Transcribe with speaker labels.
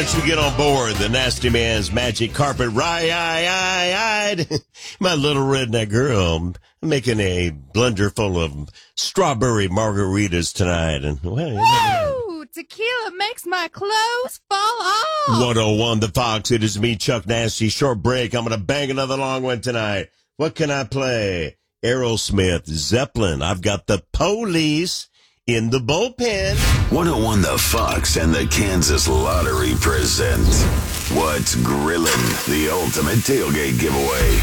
Speaker 1: want you to get on board the Nasty Man's magic carpet ride. My little redneck girl making a blender full of strawberry margaritas tonight. And
Speaker 2: Woo! Tequila makes my clothes fall off.
Speaker 1: 101 The Fox. It is me, Chuck Nasty. Short break. I'm going to bang another long one tonight. What can I play? Aerosmith, Zeppelin. I've got the Police in the bullpen.
Speaker 3: 101 The Fox and the Kansas Lottery present What's Grillin', the ultimate tailgate giveaway.